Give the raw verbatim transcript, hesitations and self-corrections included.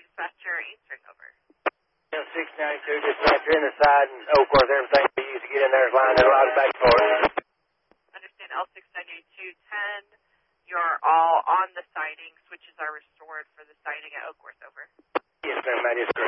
dispatcher, Eastern, over. six ninety-two, dispatcher in the side and Oakworth, everything we used to get in there is lined. There's a lot of back for it. Understand L six ninety-two ten. You're all on the siding. Switches are restored for the siding at Oakworth, over. Yes, ma'am, that is correct.